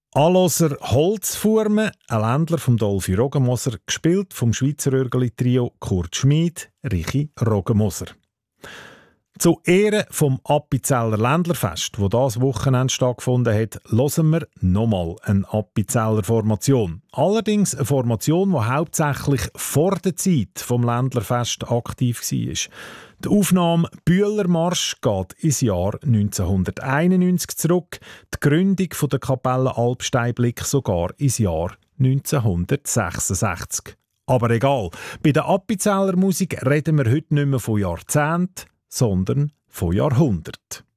Aloser Holzfurme, ein Ländler vom Dolphy Rogemoser, gespielt vom Schweizer Örgeli-Trio Kurt Schmid, Richie Rogemoser. Zu Ehren vom Appenzeller Ländlerfest, wo das Wochenende stattgefunden hat, hören wir nochmal eine Appenzeller Formation. Allerdings eine Formation, die hauptsächlich vor der Zeit vom Ländlerfest aktiv war. Die Aufnahme «Bühlermarsch» geht ins Jahr 1991 zurück, die Gründung der Kapelle Alpsteinblick sogar ins Jahr 1966. Aber egal, bei der Appenzeller Musik reden wir heute nicht mehr von Jahrzehnten, sondern von Jahrhunderten.